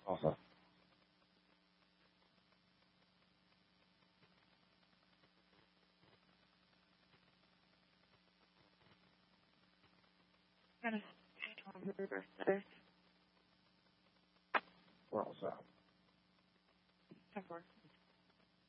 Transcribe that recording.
Awesome. Kind of on her birthday. We're all set. 10-4.